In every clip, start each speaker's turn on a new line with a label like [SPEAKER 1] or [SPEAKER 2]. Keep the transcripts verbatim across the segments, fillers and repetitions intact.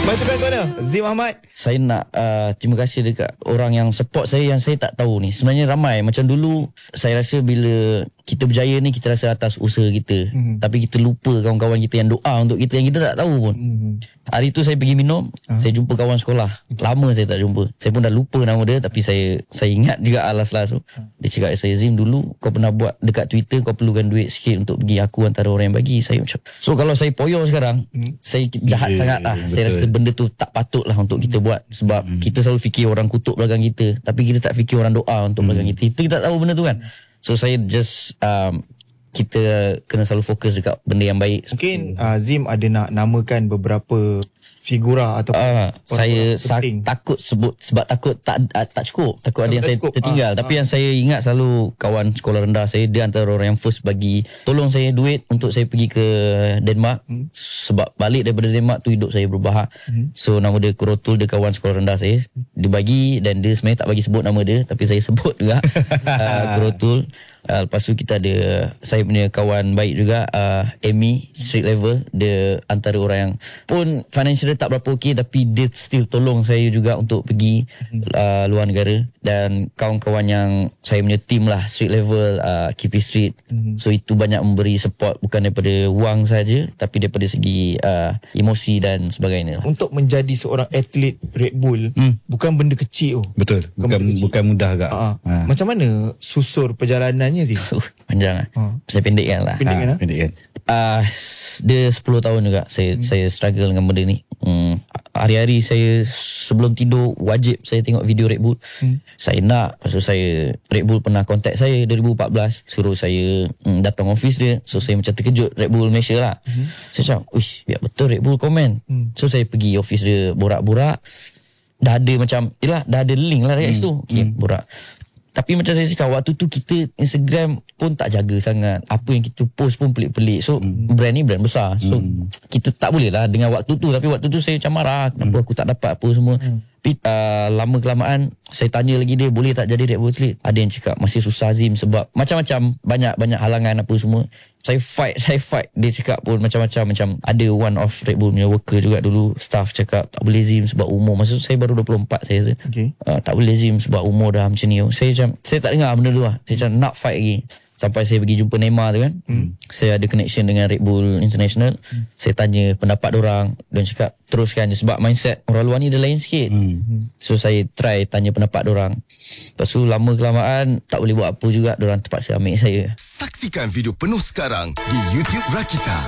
[SPEAKER 1] Masukan kau mana? Zim Ahmad.
[SPEAKER 2] Saya nak uh, terima kasih dekat orang yang support saya yang saya tak tahu ni. Sebenarnya ramai. Macam dulu saya rasa bila kita berjaya ni kita rasa atas usaha kita. Mm-hmm. Tapi kita lupa kawan-kawan kita yang doa untuk kita yang kita tak tahu pun. Mm-hmm. Hari tu saya pergi minum, uh-huh. saya jumpa kawan sekolah. Lama saya tak jumpa. Saya pun dah lupa nama dia tapi saya saya ingat juga alas-alas tu. Uh-huh. Dia cakap, saya Zim, dulu kau pernah buat dekat Twitter kau perlukan duit sikit untuk pergi aku antara orang yang bagi. Saya macam, so kalau saya poyo sekarang, mm-hmm. saya jahat yeah, sangat lah. Saya rasa benda tu tak patut lah untuk kita buat. Sebab mm-hmm. kita selalu fikir orang kutuk belakang kita, tapi kita tak fikir orang doa untuk mm-hmm. belakang kita. Itu kita tak tahu benda tu kan. So saya just um, kita kena selalu fokus dekat benda yang baik.
[SPEAKER 1] Mungkin uh, Zim ada nak namakan beberapa figura atau
[SPEAKER 2] uh, saya sa- takut sebut sebab takut tak uh, tak cukup. Takut tak ada yang saya cukup. tertinggal. Uh, Tapi uh. yang saya ingat selalu kawan sekolah rendah saya, dia antara orang yang first bagi tolong saya duit untuk saya pergi ke Denmark. Hmm. Sebab balik daripada Denmark tu hidup saya berubah. Hmm. So nama dia Kurotul, dia kawan sekolah rendah saya. Dia bagi dan dia sebenarnya tak bagi sebut nama dia, tapi saya sebut juga uh, Kurotul. Uh, lepas tu kita ada saya punya kawan baik juga, uh, Amy, street level. Dia antara orang yang pun financial dia tak berapa okey, tapi dia still tolong saya juga untuk pergi uh, luar negara. Dan kawan-kawan yang saya punya team lah, street level, uh, K P Street. Mm-hmm. So itu banyak memberi support, bukan daripada wang saja, tapi daripada segi uh, emosi dan sebagainya lah.
[SPEAKER 1] Untuk menjadi seorang atlet Red Bull, hmm. bukan benda kecil. Oh.
[SPEAKER 3] Betul, bukan bukan, bukan mudah agak.
[SPEAKER 1] Ha. Ha. Macam mana susur perjalanannya sih?
[SPEAKER 2] Panjang lah. Ha. Saya pendekkan lah.
[SPEAKER 1] Pendekkan
[SPEAKER 3] ha, pendekkan.
[SPEAKER 2] Uh, dia sepuluh tahun juga saya hmm. saya struggle dengan benda ni. Hmm, hari-hari saya sebelum tidur wajib saya tengok video Red Bull. Hmm. Saya nak, pasal saya Red Bull pernah contact saya dua ribu empat belas, suruh saya hmm, datang office dia. So saya macam terkejut, Red Bull Malaysia lah. Hmm. Saya cakap, "Uish, biar betul Red Bull komen." Hmm. So saya pergi office dia, borak-borak. Dah ada macam, yalah, dah ada link lah dekat hmm. situ. Okay, hmm. borak. Tapi macam saya cakap, waktu tu kita Instagram pun tak jaga sangat. Apa yang kita post pun pelik-pelik. So hmm. brand ni brand besar. So hmm. kita tak boleh lah dengan waktu tu. Tapi waktu tu saya macam marah, kenapa hmm. aku tak dapat apa semua. Hmm. Tapi uh, lama kelamaan saya tanya lagi dia, boleh tak jadi Red Bull athlete? Ada yang cakap masih susah Zim, sebab macam-macam, banyak-banyak halangan apa semua. Saya fight, saya fight. Dia cakap pun macam-macam. Macam ada one of Red Bull punya worker juga dulu, staff cakap tak boleh Zim sebab umur. Masa tu saya baru dua puluh empat saya rasa. Okay. Uh, tak boleh Zim sebab umur dah macam ni. Saya macam, saya tak dengar benda tu lah. Saya macam nak fight lagi. Sampai saya pergi jumpa Neymar tu kan. Hmm. Saya ada connection dengan Red Bull International. Hmm. Saya tanya pendapat diorang. Dan cakap teruskan je, sebab mindset orang luar ni dia lain sikit. Hmm. So saya try tanya pendapat diorang. Lepas tu lama kelamaan tak boleh buat apa juga, diorang terpaksa ambil saya.
[SPEAKER 4] Saksikan video penuh sekarang di YouTube Rakita.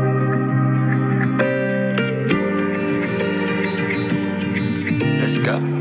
[SPEAKER 4] Let's go.